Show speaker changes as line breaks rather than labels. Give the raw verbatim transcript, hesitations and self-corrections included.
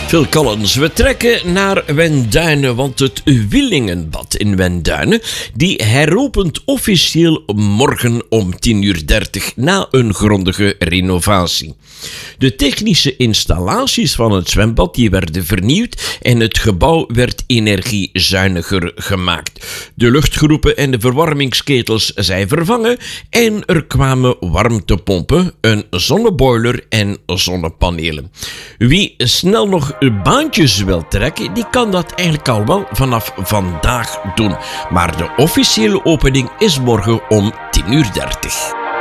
Phil Collins, we trekken naar Wenduinen, want het Willingenbad in Wenduinen die heropent officieel morgen om tien uur dertig na een grondige renovatie. De technische installaties van het zwembad die werden vernieuwd en het gebouw werd energiezuiniger gemaakt. De luchtgroepen en de verwarmingsketels zijn vervangen en er kwamen warmtepompen, een zonneboiler en zonnepanelen. Wie snel nog baantjes wil trekken, die kan dat eigenlijk al wel vanaf vandaag doen. Maar de officiële opening is morgen om tien uur dertig.